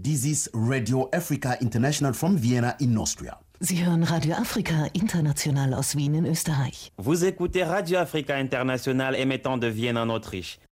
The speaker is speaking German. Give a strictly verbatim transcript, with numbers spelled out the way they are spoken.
This is Radio Africa International from Vienna in Austria. Sie hören Radio Afrika International aus Wien in Österreich. Vous écoutez Radio Africa International émettant de Vienne en Autriche.